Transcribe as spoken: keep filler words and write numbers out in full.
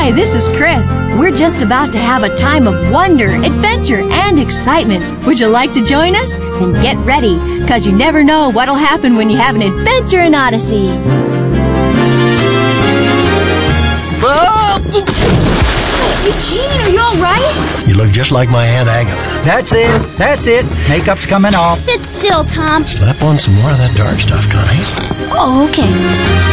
Hi, this is Chris. We're just about to have a time of wonder, adventure, and excitement. Would you like to join us? Then get ready, because you never know what'll happen when you have an adventure in Odyssey. Eugene, are you all right? You look just like my Aunt Agatha. That's it. That's it. Makeup's coming off. Sit still, Tom. Slap on some more of that dark stuff, Connie. Oh, okay.